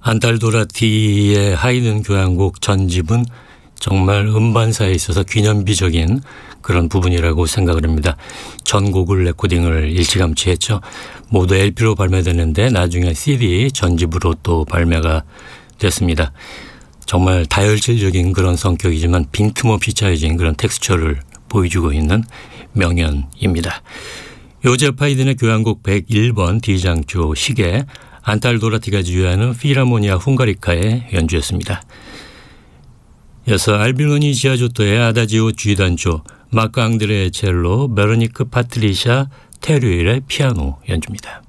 안탈도라티의 하이든 교향곡 전집은 정말 음반사에 있어서 기념비적인 그런 부분이라고 생각을 합니다. 전곡을 레코딩을 일찌감치 했죠. 모두 LP로 발매되는데 나중에 CD 전집으로 또 발매가 됐습니다. 정말 다혈질적인 그런 성격이지만 빈틈없이 짜여진 그런 텍스처를 보여주고 있는 명연입니다. 요제프 하이든의 교향곡 101번 D장조 시계 안탈도라티가 지휘하는 필하모니아 헝가리카의 연주였습니다. 이어서 알비노니 지아조토의 아다지오 G단조, 마크 앙드레의 첼로, 베로니크 파트리샤 테류일의 피아노 연주입니다.